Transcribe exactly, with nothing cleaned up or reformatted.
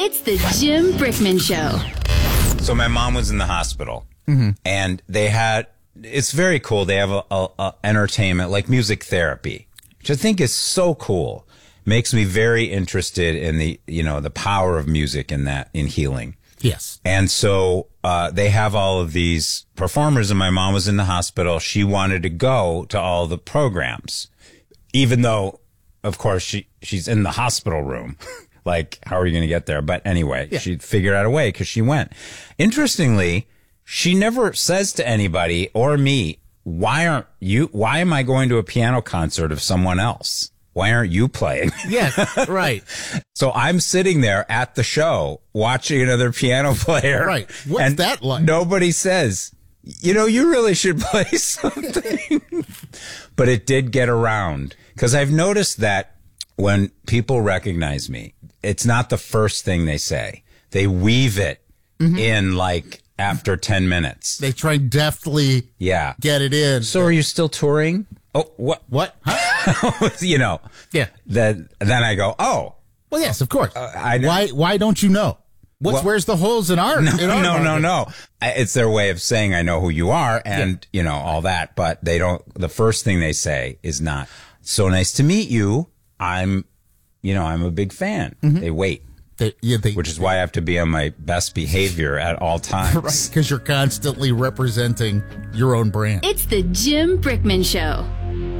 It's the Jim Brickman Show. So my mom was in the hospital, mm-hmm. and they had, it's very cool. They have a, a, a entertainment, like music therapy, which I think is so cool. Makes me very interested in the, you know, the power of music in that, in healing. Yes. And so uh, they have all of these performers, and my mom was in the hospital. She wanted to go to all the programs, even though, of course, she she's in the hospital room. Like, how are you going to get there? But anyway, yeah. She figured out a way because she went. Interestingly, she never says to anybody or me, why aren't you, why am I going to a piano concert of someone else? Why aren't you playing? Yes, right. So I'm sitting there at the show watching another piano player. Right. What's and that like? Nobody says, you know, you really should play something. But it did get around because I've noticed that when people recognize me, it's not the first thing they say. They weave it mm-hmm. in like after ten minutes. They try deftly yeah. get it in. So are you still touring? Oh, what? What? Huh? You know. Yeah. Then, then I go, oh. Well, yes, of course. Uh, I, why Why don't you know? What's well, Where's the holes in our No, in our no, market? no, no. It's their way of saying I know who you are and, yeah. you know, all that. But they don't, the first thing they say is not, so nice to meet you. I'm, you know, I'm a big fan. Mm-hmm. They wait. They, yeah, they, which is why I have to be on my best behavior at all times. Right, because you're constantly representing your own brand. It's the Jim Brickman Show.